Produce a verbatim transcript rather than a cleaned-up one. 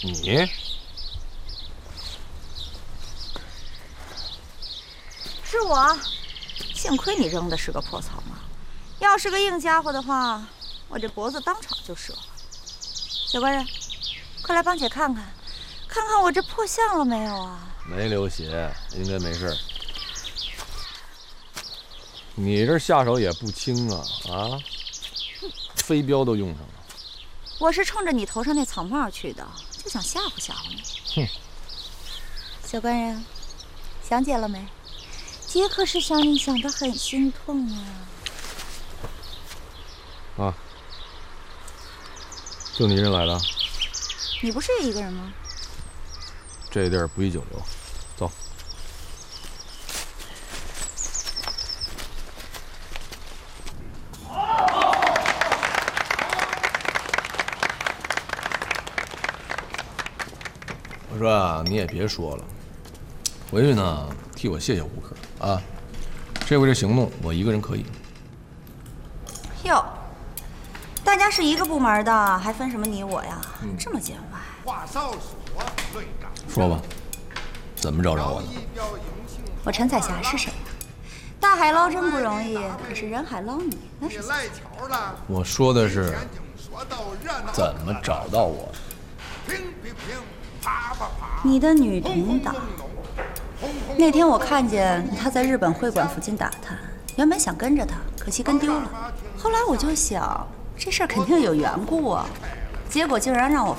你？ 是我，幸亏你扔的是个破草帽，要是个硬家伙的话，我这脖子当场就折了。小官人，快来帮姐看看，看看我这破相了没有啊？ 没流血，应该没事。你这下手也不轻啊啊！飞镖都用上了。 我是冲着你头上那草帽去的，就想吓唬吓唬你。 哼！ 小官人，想姐了没？姐可是想你想得很心痛啊！ 啊，就你一人来的？ 你不是也一个人吗？ 这地儿不宜久留，走。我说啊，你也别说了，回去呢替我谢谢吴克啊。这回这行动我一个人可以。 哟，大家是一个部门的，还分什么你我呀？嗯、这么见外。 说吧，怎么找着我的？ 我陈彩霞是谁呀？大海捞针不容易，可是人海捞你那是小事。 我说的是怎么找到我的。 你的女领导。那天我看见他在日本会馆附近打探，原本想跟着他，可惜跟丢了。后来我就想，这事儿肯定有缘故啊，结果竟然让我